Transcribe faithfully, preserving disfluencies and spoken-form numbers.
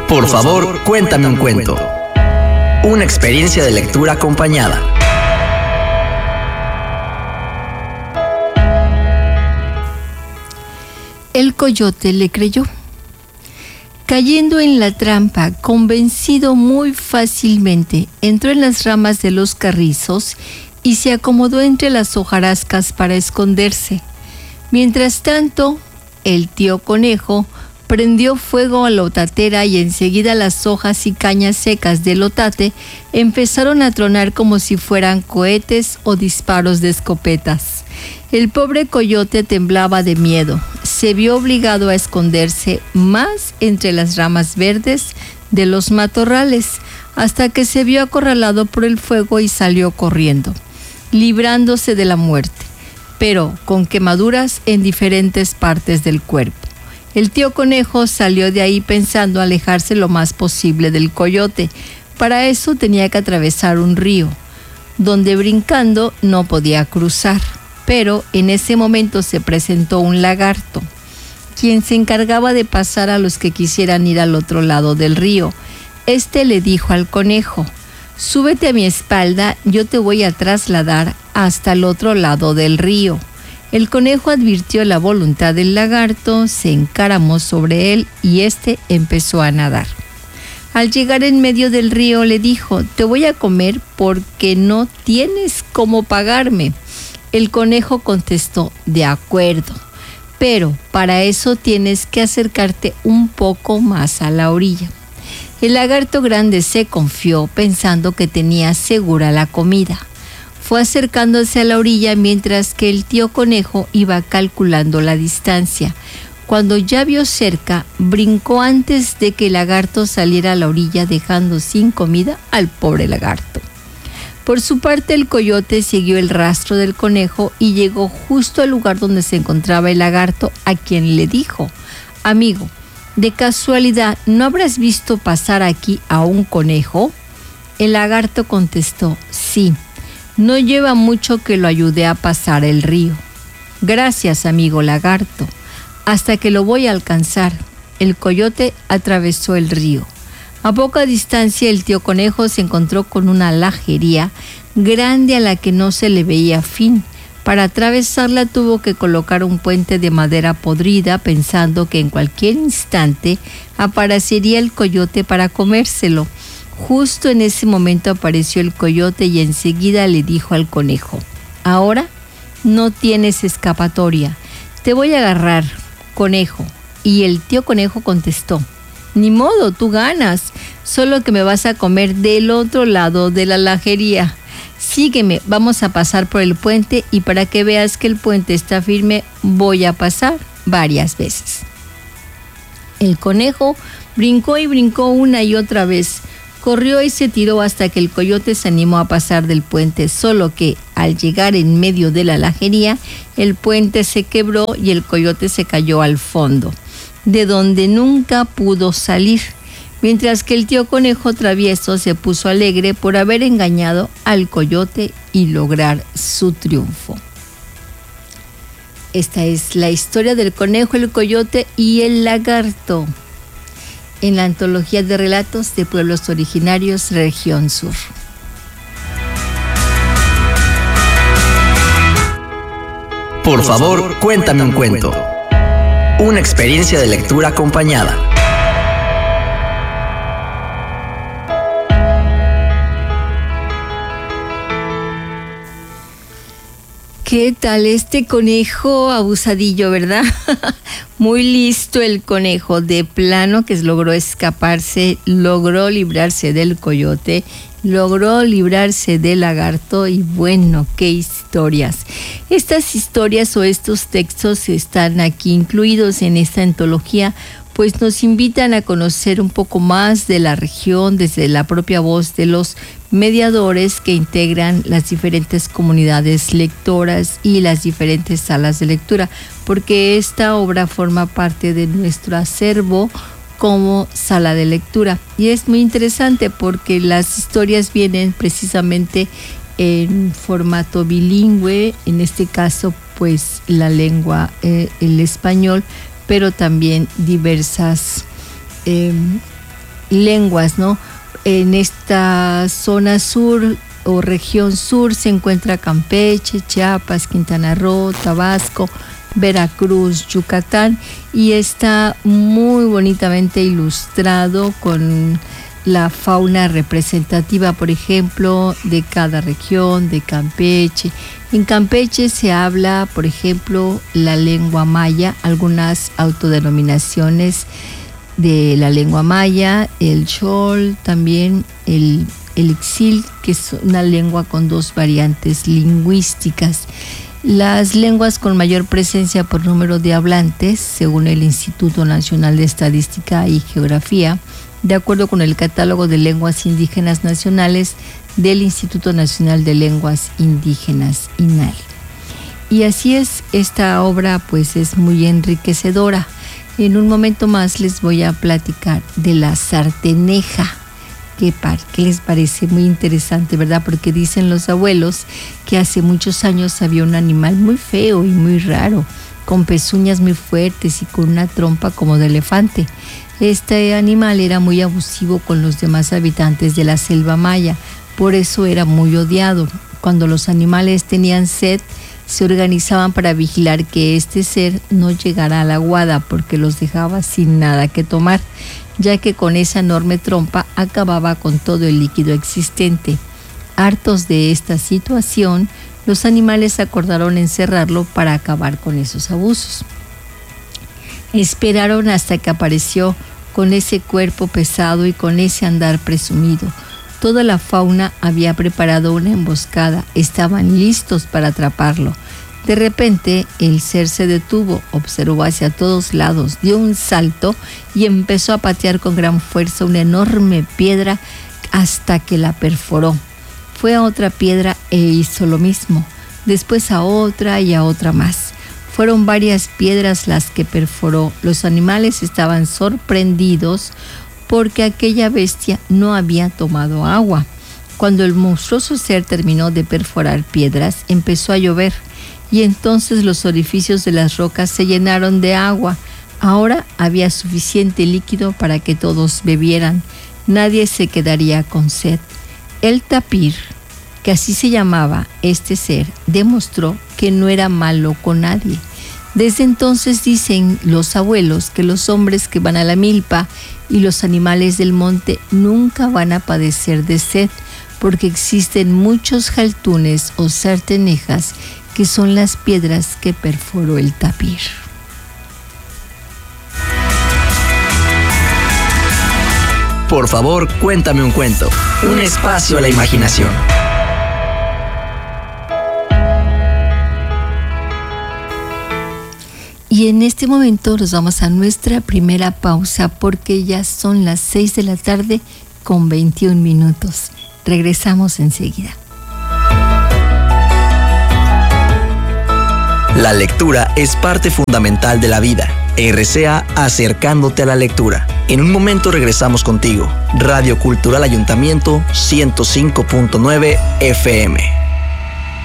Por favor, cuéntame un cuento. Una experiencia de lectura acompañada. El coyote le creyó. Cayendo en la trampa, convencido muy fácilmente, entró en las ramas de los carrizos y se acomodó entre las hojarascas para esconderse. Mientras tanto, el tío conejo prendió fuego a la otatera y enseguida las hojas y cañas secas del otate empezaron a tronar como si fueran cohetes o disparos de escopetas. El pobre coyote temblaba de miedo. Se vio obligado a esconderse más entre las ramas verdes de los matorrales, hasta que se vio acorralado por el fuego y salió corriendo, librándose de la muerte, pero con quemaduras en diferentes partes del cuerpo. El tío conejo salió de ahí pensando alejarse lo más posible del coyote. Para eso tenía que atravesar un río, donde brincando no podía cruzar. Pero en ese momento se presentó un lagarto, quien se encargaba de pasar a los que quisieran ir al otro lado del río. Este le dijo al conejo: «Súbete a mi espalda, yo te voy a trasladar hasta el otro lado del río». El conejo advirtió la voluntad del lagarto, se encaramó sobre él y éste empezó a nadar. Al llegar en medio del río le dijo: «Te voy a comer porque no tienes cómo pagarme». El conejo contestó: «De acuerdo, pero para eso tienes que acercarte un poco más a la orilla». El lagarto grande se confió pensando que tenía segura la comida. Fue acercándose a la orilla mientras que el tío conejo iba calculando la distancia. Cuando ya vio cerca, brincó antes de que el lagarto saliera a la orilla, dejando sin comida al pobre lagarto. Por su parte, el coyote siguió el rastro del conejo y llegó justo al lugar donde se encontraba el lagarto, a quien le dijo: «Amigo, de casualidad, ¿no habrás visto pasar aquí a un conejo?». El lagarto contestó: «Sí, no lleva mucho que lo ayudé a pasar el río». «Gracias, amigo lagarto, hasta que lo voy a alcanzar». El coyote atravesó el río. A poca distancia, el tío conejo se encontró con una lajería grande a la que no se le veía fin. Para atravesarla tuvo que colocar un puente de madera podrida, pensando que en cualquier instante aparecería el coyote para comérselo. Justo en ese momento apareció el coyote y enseguida le dijo al conejo: «Ahora no tienes escapatoria. Te voy a agarrar, conejo». Y el tío conejo contestó: «Ni modo, tú ganas, solo que me vas a comer del otro lado de la lajería. Sígueme, vamos a pasar por el puente y para que veas que el puente está firme, voy a pasar varias veces». El conejo brincó y brincó una y otra vez. Corrió y se tiró hasta que el coyote se animó a pasar del puente, solo que al llegar en medio de la lajería, el puente se quebró y el coyote se cayó al fondo, de donde nunca pudo salir, mientras que el tío conejo travieso se puso alegre por haber engañado al coyote y lograr su triunfo. Esta es la historia del conejo, el coyote y el lagarto, en la antología de relatos de pueblos originarios, Región Sur. Por favor, cuéntame un cuento. Una experiencia de lectura acompañada. ¿Qué tal este conejo abusadillo, verdad? Muy listo el conejo, de plano que logró escaparse, logró librarse del coyote, logró librarse del lagarto y bueno, qué historias. Estas historias o estos textos están aquí incluidos en esta antología, pues nos invitan a conocer un poco más de la región desde la propia voz de los mediadores que integran las diferentes comunidades lectoras y las diferentes salas de lectura, porque esta obra forma parte de nuestro acervo como sala de lectura. Y es muy interesante porque las historias vienen precisamente en formato bilingüe, en este caso pues la lengua, eh, el español, pero también diversas eh, lenguas, ¿no? En esta zona sur o región sur se encuentra Campeche, Chiapas, Quintana Roo, Tabasco, Veracruz, Yucatán, y está muy bonitamente ilustrado con la fauna representativa, por ejemplo, de cada región, de Campeche. En Campeche se habla, por ejemplo, la lengua maya, algunas autodenominaciones de la lengua maya, el chol, también el, el ixil, que es una lengua con dos variantes lingüísticas. Las lenguas con mayor presencia por número de hablantes, según el Instituto Nacional de Estadística y Geografía, de acuerdo con el Catálogo de Lenguas Indígenas Nacionales del Instituto Nacional de Lenguas Indígenas, INALI. Y así es, esta obra pues es muy enriquecedora. En un momento más les voy a platicar de la sarteneja, que, que les parece muy interesante, ¿verdad? Porque dicen los abuelos que hace muchos años había un animal muy feo y muy raro, con pezuñas muy fuertes y con una trompa como de elefante. Este animal era muy abusivo con los demás habitantes de la selva maya, por eso era muy odiado. Cuando los animales tenían sed, se organizaban para vigilar que este ser no llegara a la aguada, porque los dejaba sin nada que tomar, ya que con esa enorme trompa acababa con todo el líquido existente. Hartos de esta situación, los animales acordaron encerrarlo para acabar con esos abusos. Esperaron hasta que apareció con ese cuerpo pesado y con ese andar presumido. Toda la fauna había preparado una emboscada, estaban listos para atraparlo. De repente, el ser se detuvo, observó hacia todos lados, dio un salto y empezó a patear con gran fuerza una enorme piedra hasta que la perforó. Fue a otra piedra e hizo lo mismo, después a otra y a otra más. Fueron varias piedras las que perforó. Los animales estaban sorprendidos porque aquella bestia no había tomado agua. Cuando el monstruoso ser terminó de perforar piedras, empezó a llover y entonces los orificios de las rocas se llenaron de agua. Ahora había suficiente líquido para que todos bebieran. Nadie se quedaría con sed. El tapir, que así se llamaba este ser, demostró que no era malo con nadie. Desde entonces dicen los abuelos que los hombres que van a la milpa y los animales del monte nunca van a padecer de sed, porque existen muchos jaltunes o sartenejas, que son las piedras que perforó el tapir. Por favor, cuéntame un cuento. Un espacio a la imaginación. Y en este momento nos vamos a nuestra primera pausa, porque ya son las seis de la tarde con veintiún minutos. Regresamos enseguida. La lectura es parte fundamental de la vida. R C A acercándote a la lectura. En un momento regresamos contigo. Radio Cultural Ayuntamiento ciento cinco punto nueve F M.